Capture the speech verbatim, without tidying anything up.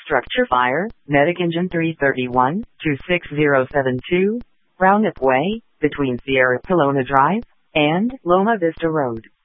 Structure fire, Medic Engine three thirty-one, two six zero seven two, Roundup Way, between Sierra Pelona Drive and Loma Vista Road.